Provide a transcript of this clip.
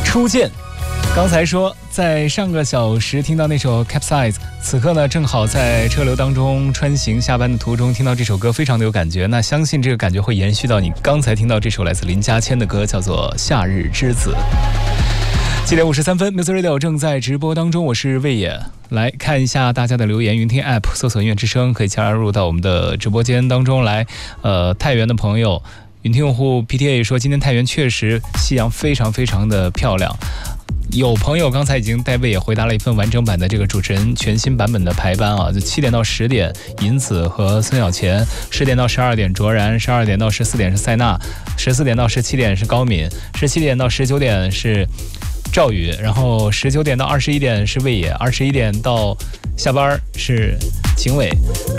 初见。刚才说在上个小时听到那首 Capsize， 此刻呢正好在车流当中穿行，下班的途中听到这首歌非常的有感觉，那相信这个感觉会延续到你刚才听到这首来自林嘉谦的歌，叫做夏日之子。7点53分 Music Radio 正在直播当中，我是魏野。来看一下大家的留言，云听 App 搜索音乐之声可以加入到我们的直播间当中来。太原的朋友云听用户 PTA 说，今天太原确实夕阳非常非常的漂亮。有朋友刚才已经代魏也回答了一份完整版的这个主持人全新版本的排班啊，就7点到10点尹子和孙小钱，10点到12点卓然，12点到14点是塞纳，14点到17点是高敏，17点到19点是赵宇，然后19点到21点是魏野，21点到下班是秦伟。